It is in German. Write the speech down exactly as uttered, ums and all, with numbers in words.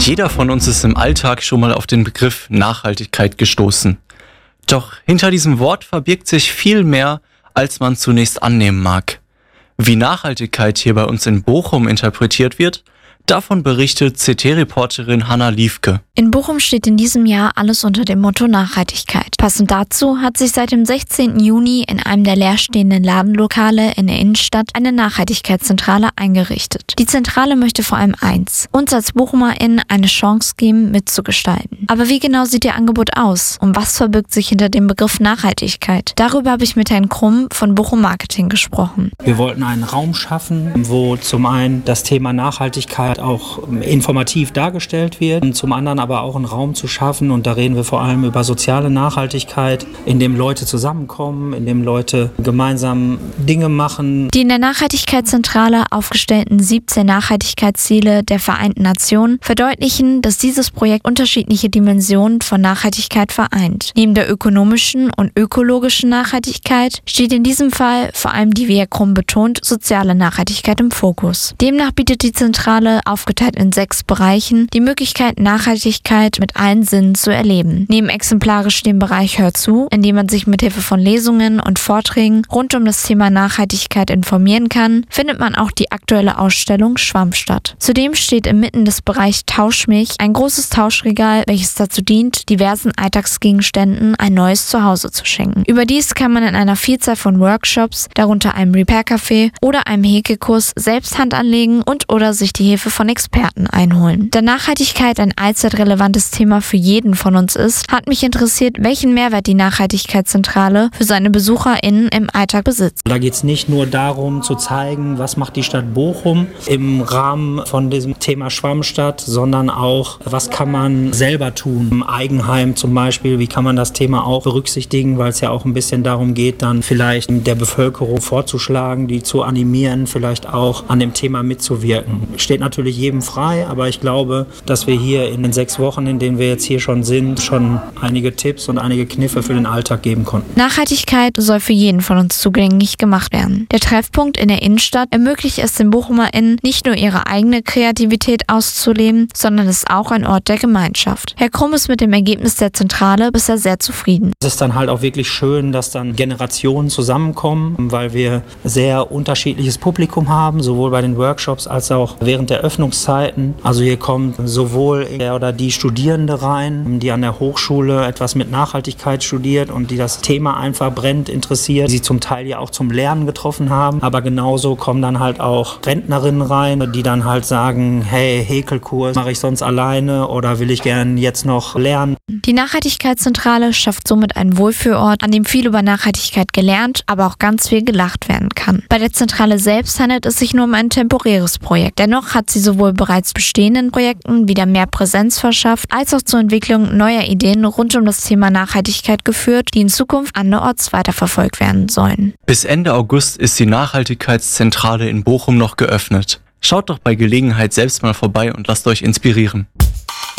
Jeder von uns ist im Alltag schon mal auf den Begriff Nachhaltigkeit gestoßen. Doch hinter diesem Wort verbirgt sich viel mehr, als man zunächst annehmen mag. Wie Nachhaltigkeit hier bei uns in Bochum interpretiert wird, davon berichtet C T-Reporterin Hanna Liefke. In Bochum steht in diesem Jahr alles unter dem Motto Nachhaltigkeit. Passend dazu hat sich seit dem sechzehnten Juni in einem der leerstehenden Ladenlokale in der Innenstadt eine Nachhaltigkeitszentrale eingerichtet. Die Zentrale möchte vor allem eins: uns als BochumerInnen eine Chance geben, mitzugestalten. Aber wie genau sieht ihr Angebot aus? Und was verbirgt sich hinter dem Begriff Nachhaltigkeit? Darüber habe ich mit Herrn Krumm von Bochum Marketing gesprochen. Wir wollten einen Raum schaffen, wo zum einen das Thema Nachhaltigkeit auch informativ dargestellt wird und zum anderen aber auch einen Raum zu schaffen, und da reden wir vor allem über soziale Nachhaltigkeit, in dem Leute zusammenkommen, in dem Leute gemeinsam Dinge machen. Die in der Nachhaltigkeitszentrale aufgestellten siebzehn Nachhaltigkeitsziele der Vereinten Nationen verdeutlichen, dass dieses Projekt unterschiedliche Dimensionen von Nachhaltigkeit vereint. Neben der ökonomischen und ökologischen Nachhaltigkeit steht in diesem Fall vor allem die, wie Herr Krumm betont, soziale Nachhaltigkeit im Fokus. Demnach bietet die Zentrale, aufgeteilt in sechs Bereichen, die Möglichkeit, Nachhaltigkeit mit allen Sinnen zu erleben. Neben exemplarisch dem Bereich Hör zu, in dem man sich mit Hilfe von Lesungen und Vorträgen rund um das Thema Nachhaltigkeit informieren kann, findet man auch die aktuelle Ausstellung Schwammstadt. Zudem steht inmitten des Bereichs Tausch mich ein großes Tauschregal, welches dazu dient, diversen Alltagsgegenständen ein neues Zuhause zu schenken. Überdies kann man in einer Vielzahl von Workshops, darunter einem Repair-Café oder einem Häkelkurs, selbst Hand anlegen und oder sich die Hilfe von Experten einholen. Da Nachhaltigkeit ein allzeit relevantes Thema für jeden von uns ist, hat mich interessiert, welchen Mehrwert die Nachhaltigkeitszentrale für seine BesucherInnen im Alltag besitzt. Da geht es nicht nur darum zu zeigen, was macht die Stadt Bochum im Rahmen von diesem Thema Schwammstadt, sondern auch, was kann man selber tun. Im Eigenheim zum Beispiel, wie kann man das Thema auch berücksichtigen, weil es ja auch ein bisschen darum geht, dann vielleicht der Bevölkerung vorzuschlagen, die zu animieren, vielleicht auch an dem Thema mitzuwirken. Steht natürlich jedem frei, aber ich glaube, dass wir hier in den sechs Wochen, in denen wir jetzt hier schon sind, schon einige Tipps und einige Kniffe für den Alltag geben konnten. Nachhaltigkeit soll für jeden von uns zugänglich gemacht werden. Der Treffpunkt in der Innenstadt ermöglicht es den BochumerInnen, nicht nur ihre eigene Kreativität auszuleben, sondern ist auch ein Ort der Gemeinschaft. Herr Krumm ist mit dem Ergebnis der Zentrale bisher sehr zufrieden. Es ist dann halt auch wirklich schön, dass dann Generationen zusammenkommen, weil wir sehr unterschiedliches Publikum haben, sowohl bei den Workshops als auch während der Öffnungszeiten. Also hier kommt sowohl der oder die Studierende rein, die an der Hochschule etwas mit Nachhaltigkeit studiert und die das Thema einfach brennend interessiert, die sie zum Teil ja auch zum Lernen getroffen haben, aber genauso kommen dann halt auch Rentnerinnen rein, die dann halt sagen, hey, Häkelkurs mache ich sonst alleine oder will ich gern jetzt noch lernen. Die Nachhaltigkeitszentrale schafft somit einen Wohlfühlort, an dem viel über Nachhaltigkeit gelernt, aber auch ganz viel gelacht werden kann. Bei der Zentrale selbst handelt es sich nur um ein temporäres Projekt. Dennoch hat sie sowohl bereits bestehenden Projekten wieder mehr Präsenz verschafft, als auch zur Entwicklung neuer Ideen rund um das Thema Nachhaltigkeit geführt, die in Zukunft anderorts weiterverfolgt werden sollen. Bis Ende August ist die Nachhaltigkeitszentrale in Bochum noch geöffnet. Schaut doch bei Gelegenheit selbst mal vorbei und lasst euch inspirieren.